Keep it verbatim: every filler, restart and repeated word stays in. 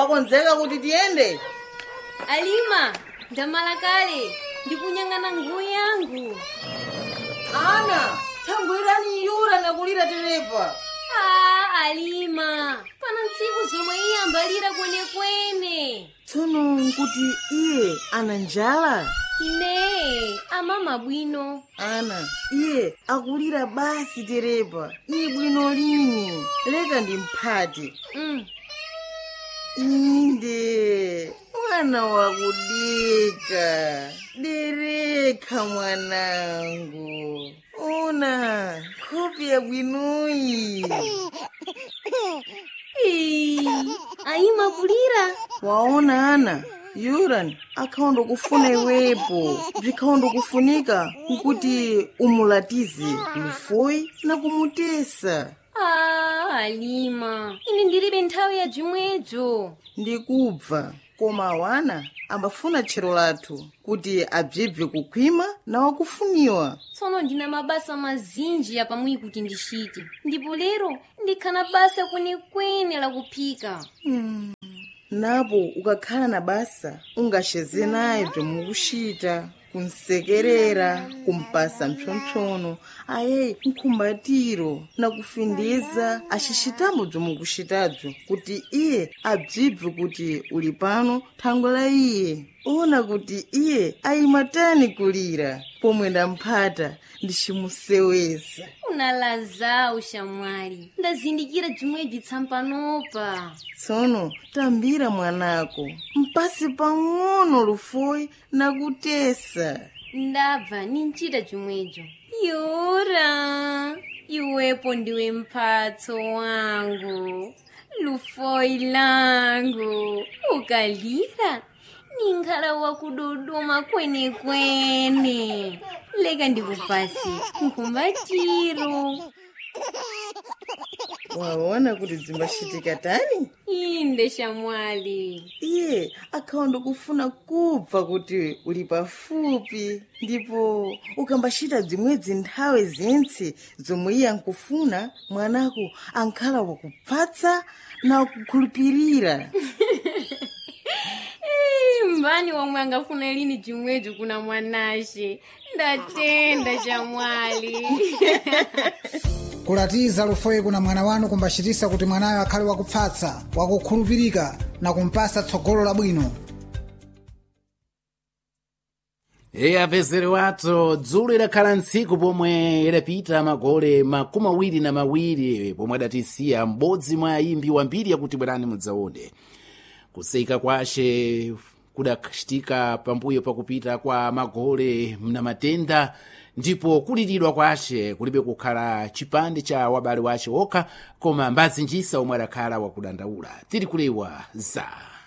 wakonzeka kuti tiyende? Alima, ndamala kale, ndikunyang'ana nguo yangu. Ana, thangwirani yura nakulira terepa. Ah, Alima, pana ntsiku zomwe iye ambalira kwenekwene. Tsono nkuti iye ana njala? Ne, amama bwino. Ana, iye akulira basi terepa. Iye bwino lini? Leka ndimphati. Mm. Inde, mwana wakudika. Dereka mwanangu. Ona, kopi ya bwinoi. Ii, Alima kulira. Waona ana, Yuran akhaondo kufuna iwepo. Bzikhaondo kufunika kuti umulatize Lufoi na kumutesa. Ah, Alima, ine ndilibe nthawi ya jumwejo. Ndikubva, koma wana ambafuna tchero lathu kuti abzibve kukhwima na wakufuniwa. Tsono ndina mabasa mazinji ya pamwi kuti ndishite. Ndipo lero ndikhana basa kwenekwene la kuphika. Hmm. Napo ukakhala na basa ungasheze naye bzomukushita, kunsekerera, kumpasa mpsonpsono, aye nkhumbatiro na kufindiza ashishitamo bzomukushitadzo kuti iye abzibve kuti uli pano thangwe la iye. Ona kuti iye ayimatani kulira pomwe ndamphata ndishimuseweza. Unalaza ushamwali, ndazindikira jumweji tsampanopa. Tsono tambira mwanako mpasi pang'ono Lufoi na kutesa. Ndabva ninchita jumwejo. Yura, iwepo ndiwe mphatso wangu, Lufoi langu. Ukalira ninkhala wakudodoma kwene kwene. Leka ndikupasi nkhumbatiro. Waona kuti dzimbashitika tani? Inde shamwali. Iye akhaondo kufuna kubva kuti uli pafupi, ndipo ukambashita dzimwedzi nthawe zentse zomwe iye ankufuna, mwanako ankhala wakupfatsa na kukhulupirira. Mbani wamwe angafuna lini jumwejo kuna mwanashe. Ndatenda shamwali. Kulatiza Lufoi kuna mwana wanu kumbashitisa kuti mwanayo akhale wakupfatsa, wakukhulupirika na kumpasa tsogolo labwino. Eya apezere wathu dzulo idakhala ntsiku pomwe idapita magole makumi awiri na mawiri pomwe adatisiya m'bodzi mwa ayimbi wambiri yakuti bwerani mudzaone. Kuseka kwashe kudachitika pambuyo pakupita kwa magole mna matenda, ndipo kulilidwa kwashe kulibe kukhala chipande cha wabale wace okha, koma mbazinjisa omwe adakhala wakudandaula. Tiri kulewa za